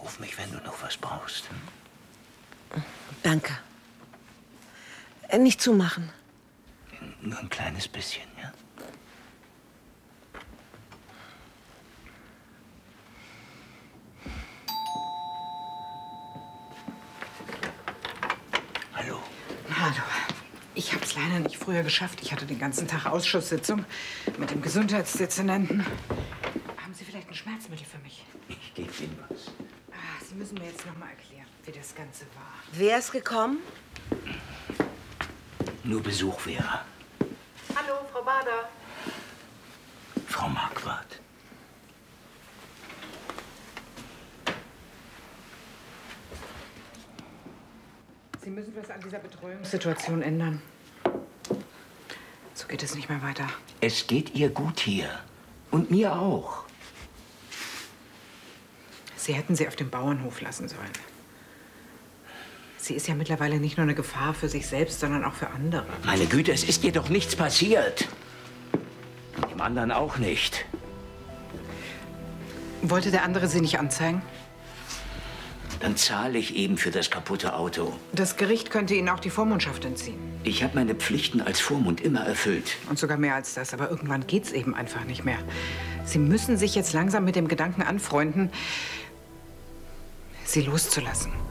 Ruf mich, wenn du noch was brauchst. Danke. Nicht zumachen. Nur ein kleines bisschen, ja? Hallo. Hallo. Ich habe es leider nicht früher geschafft. Ich hatte den ganzen Tag Ausschusssitzung mit dem Gesundheitsdezernenten. Haben Sie vielleicht ein Schmerzmittel für mich? Ich gebe Ihnen was. Sie müssen mir jetzt noch mal erklären, wie das Ganze war. Wer ist gekommen? Nur Besuch, Vera. Hallo, Frau Bader. Frau Marquardt. Sie müssen was an dieser Betreuungssituation ändern. So geht es nicht mehr weiter. Es geht ihr gut hier. Und mir auch. Sie hätten sie auf dem Bauernhof lassen sollen. Sie ist ja mittlerweile nicht nur eine Gefahr für sich selbst, sondern auch für andere. Meine Güte, es ist ihr doch nichts passiert. Und dem anderen auch nicht. Wollte der andere Sie nicht anzeigen? Dann zahle ich eben für das kaputte Auto. Das Gericht könnte Ihnen auch die Vormundschaft entziehen. Ich habe meine Pflichten als Vormund immer erfüllt. Und sogar mehr als das. Aber irgendwann geht's eben einfach nicht mehr. Sie müssen sich jetzt langsam mit dem Gedanken anfreunden, sie loszulassen.